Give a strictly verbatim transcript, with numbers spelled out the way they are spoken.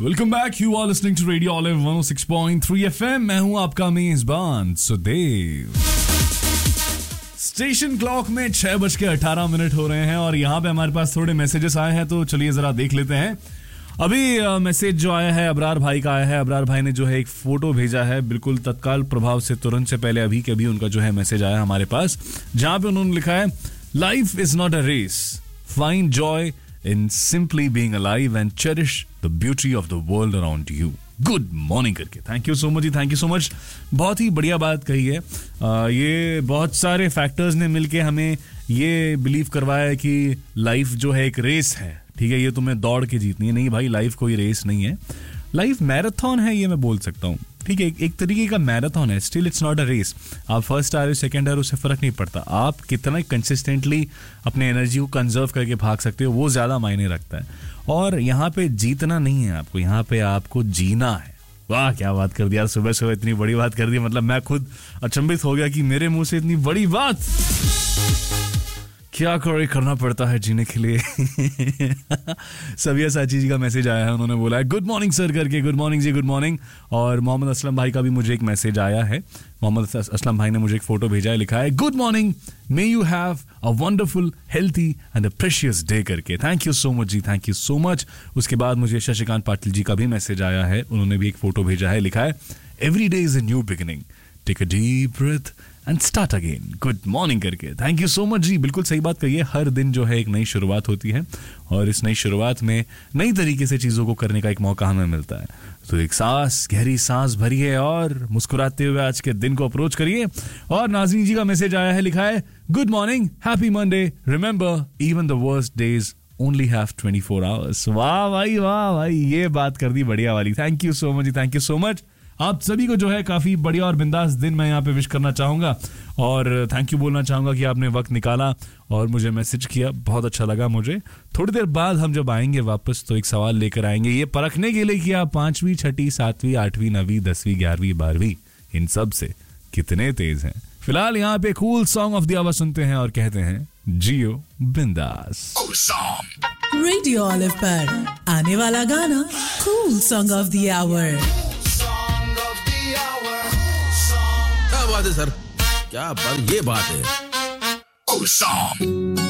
Welcome back. You are listening to radio olive one O six point three FM. मैं हूं आपका मेजबान Sudev. Station clock में छह बज के अठारह मिनट हो रहे हैं और यहाँ पे हमारे पास थोड़े मैसेजेस आए हैं, तो चलिए जरा देख लेते हैं. अभी मैसेज जो आया है अबरार भाई का आया है. अबरार भाई ने जो है एक फोटो भेजा है, बिल्कुल तत्काल प्रभाव से, तुरंत से पहले अभी के अभी उनका जो है मैसेज आया हमारे पास, जहां पे उन्होंने लिखा है life is not a race, find Joy in simply being alive and cherish the beauty of the world around you. Good morning करके thank you so much ji, thank you so much. बहुत ही बढ़िया बात कही है. आ, ये बहुत सारे factors ने मिलके हमें ये बिलीव करवाया है कि लाइफ जो है एक रेस है. ठीक है, ये तुम्हें दौड़ के जीतनी है. नहीं भाई, लाइफ कोई रेस नहीं है, लाइफ मैराथन है, ये मैं बोल सकता हूँ. ठीक है, एक, एक तरीके का मैराथन है. Still it's not a race. आप फर्स्ट आ रहे हो, सेकंड आ रहे हो, उससे फर्क नहीं पड़ता. आप कितना कंसिस्टेंटली अपने एनर्जी को कंजर्व करके भाग सकते हो, वो ज्यादा मायने रखता है. और यहाँ पे जीतना नहीं है आपको, यहाँ पे आपको जीना है. वाह, क्या बात कर दिया सुबह सुबह, इतनी बड़ी बात कर दी. मतलब मैं खुद अचंभित हो गया कि मेरे मुंह से इतनी बड़ी बात. क्या करे, करना पड़ता है जीने के लिए. सविया साची जी का मैसेज आया है, उन्होंने बोला है गुड मॉर्निंग सर करके. गुड मॉर्निंग जी, गुड मॉर्निंग. और मोहम्मद असलम भाई का भी मुझे एक मैसेज आया है. मोहम्मद असलम भाई ने मुझे एक फोटो भेजा है, लिखा है good morning, may you have a wonderful, healthy and a precious day करके. Thank you so much ji, thank you so much. उसके बाद मुझे शशिकांत पाटिल जी का भी मैसेज आया है, उन्होंने भी एक फोटो भेजा है, लिखा है every day is a new beginning, take a deep breath and start again. Good morning करके थैंक यू सो मच जी. बिल्कुल सही बात कही है, हर दिन जो है एक नई शुरुआत होती है और इस नई शुरुआत में नई तरीके से चीज़ों को करने का एक मौका हमें मिलता है. तो एक सांस, गहरी सांस भरिए और मुस्कुराते हुए आज के दिन को अप्रोच करिए. और नाज़रीन जी का मैसेज आया है, लिखा है good morning, happy Monday, remember even the worst days only have twenty four hours. वाह भाई, वाह भाई, ये बात कर दी बढ़िया वाली. Thank you so much ji, thank you so much. आप सभी को जो है काफी बढ़िया और बिंदास दिन मैं यहाँ पे विश करना चाहूंगा और थैंक यू बोलना चाहूंगा कि आपने वक्त निकाला और मुझे मैसेज किया. बहुत अच्छा लगा मुझे. थोड़ी देर बाद हम जब आएंगे वापस तो एक सवाल लेकर आएंगे, ये परखने के लिए कि आप पांचवी, छठी, सातवीं, आठवीं, नवीं, दसवीं, ग्यारहवीं, बारहवीं इन सब से कितने तेज हैं. फिलहाल यहाँ पे cool song of the our सुनते हैं और कहते हैं जियो बिंदास. रेडियो ऑलिव पर आने वाला गाना cool song of the our. क्या बात है सर, क्या बात, ये बात है.